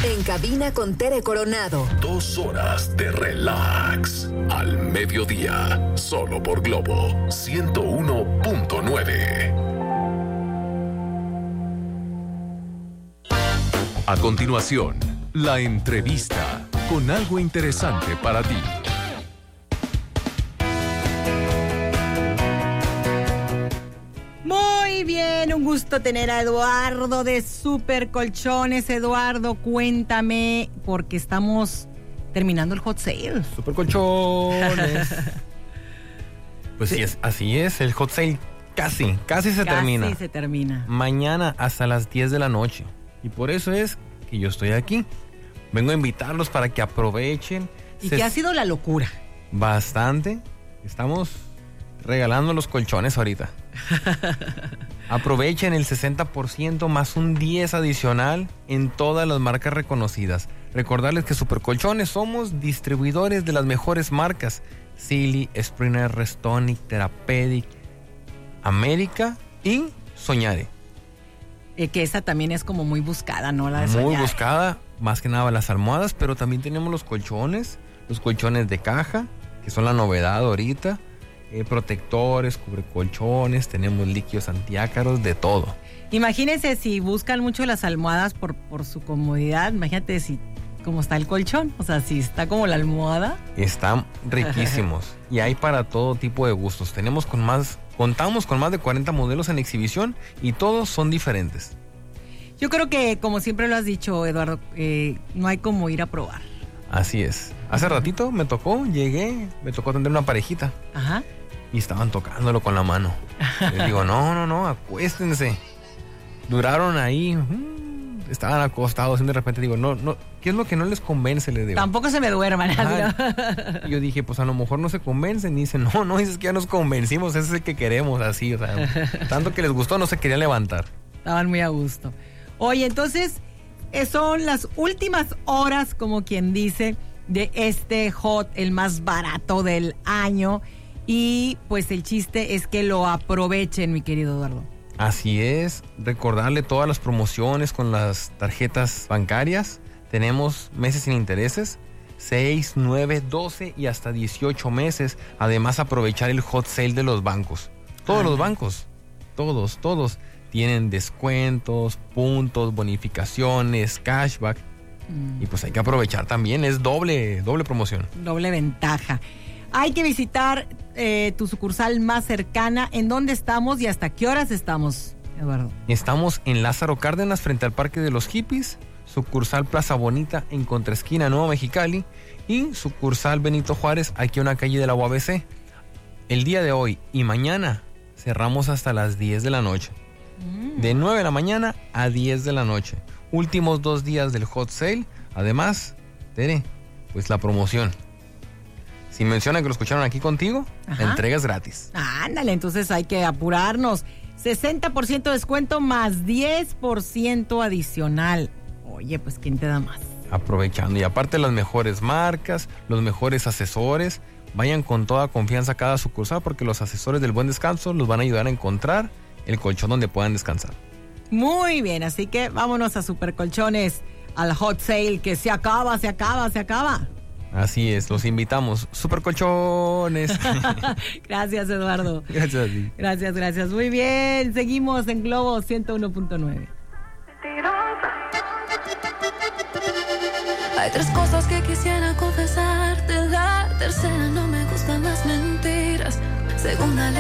En cabina con Tere Coronado. 2 horas de relax. Al mediodía. Solo por Globo 101.9. A continuación, la entrevista con algo interesante para ti. Muy bien, un gusto tener a Eduardo de Super Colchones. Eduardo, cuéntame, porque estamos terminando el hot sale. Super Colchones. Pues sí, así es, el hot sale casi se termina. Casi se termina. Mañana hasta las 10 de la noche. Y por eso es que yo estoy aquí. Vengo a invitarlos para que aprovechen. ¿Y qué ha sido la locura? Bastante. Estamos regalando los colchones ahorita. Aprovechen el 60% más un 10 adicional en todas las marcas reconocidas. Recordarles que Super Colchones somos distribuidores de las mejores marcas: Silly, Springer, Restonic, Therapeutic, América y Soñare. Que esa también es como muy buscada, ¿no? La de Muy Soñare. buscada, más que nada las almohadas, pero también tenemos los colchones de caja, que son la novedad ahorita. Protectores, cubrecolchones, tenemos líquidos antiácaros, de todo. Imagínense si buscan mucho las almohadas por su comodidad. Imagínate si cómo está el colchón, o sea, si está como la almohada. Están riquísimos y hay para todo tipo de gustos. Contamos con más de 40 modelos en exhibición y todos son diferentes. Yo creo que, como siempre lo has dicho, Eduardo, no hay como ir a probar. Así es. Hace ratito me tocó atender una parejita. Ajá. Y estaban tocándolo con la mano. Les digo, no, acuéstense. Duraron ahí, estaban acostados y de repente digo, no, ¿qué es lo que no les convence? Les digo. Tampoco se me duerman. Y yo dije, pues a lo mejor no se convencen. Y dicen, no, es que ya nos convencimos, ese es el que queremos, así, o sea, tanto que les gustó, no se querían levantar. Estaban muy a gusto. Oye, entonces, son las últimas horas, como quien dice, de este hot, el más barato del año. Y pues el chiste es que lo aprovechen, mi querido Eduardo. Así es, recordarle todas las promociones con las tarjetas bancarias. Tenemos meses sin intereses, 6, 9, 12 y hasta 18 meses. Además, aprovechar el hot sale de los bancos. Todos los bancos, todos tienen descuentos, puntos, bonificaciones, cashback. Y pues hay que aprovechar también, es doble promoción. Doble ventaja. Hay que visitar tu sucursal más cercana. ¿En dónde estamos y hasta qué horas estamos, Eduardo? Estamos en Lázaro Cárdenas, frente al Parque de los Hippies, sucursal Plaza Bonita en contraesquina Nueva Mexicali y sucursal Benito Juárez aquí en una calle de la UABC. El día de hoy y mañana cerramos hasta las 10 de la noche. De 9 de la mañana a 10 de la noche. Últimos 2 días del hot sale. Además, Tere, pues la promoción. Si mencionan que lo escucharon aquí contigo, Ajá. La entrega es gratis. Ándale, entonces hay que apurarnos. 60% de descuento más 10% adicional. Oye, pues ¿quién te da más? Aprovechando. Y aparte las mejores marcas, los mejores asesores. Vayan con toda confianza a cada sucursal porque los asesores del Buen Descanso los van a ayudar a encontrar el colchón donde puedan descansar. Muy bien, así que vámonos a Super Colchones, al hot sale que se acaba. Así es, los invitamos. Super Colchones. Gracias, Eduardo. Gracias a ti. Gracias. Muy bien, seguimos en Globo 101.9. Hay 3 cosas que quisiera confesarte. La tercera, no me gustan las mentiras. Segunda,